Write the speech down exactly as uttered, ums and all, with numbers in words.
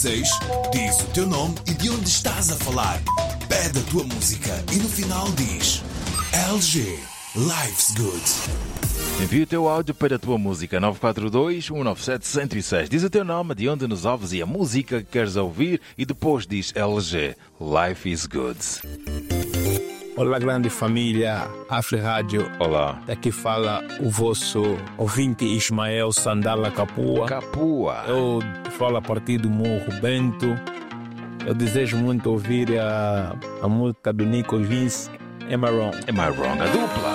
seis, diz o teu nome e de onde estás a falar. Pede a tua música e no final diz L G, Life's Good. Envia o teu áudio para a tua música nove quatro dois, um nove sete, um zero seis. Diz o teu nome, de onde nos ouves e a música que queres ouvir e depois diz L G, Life is Good. Olá, grande família Afri Rádio. Olá. Daqui fala o vosso ouvinte Ismael Sandala Capua. Capua. Eu falo a partir do Morro Bento. Eu desejo muito ouvir a, a música do Nico Vince, Am I Wrong? Am I Wrong? A dupla.